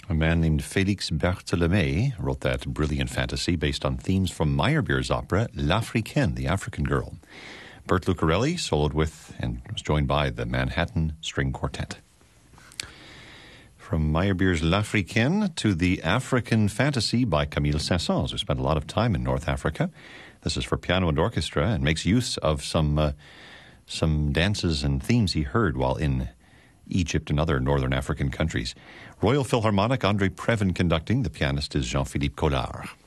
A man named Félix Bertholomé wrote that brilliant fantasy based on themes from Meyerbeer's opera L'Africaine, the African Girl. Bert Lucarelli soloed with and was joined by the Manhattan String Quartet. From Meyerbeer's L'Africaine to the African Fantasy by Camille Saint-Saëns, who spent a lot of time in North Africa. This is for piano and orchestra and makes use of some dances and themes he heard while in Egypt and other northern African countries. Royal Philharmonic, André Previn conducting. The pianist is Jean-Philippe Collard.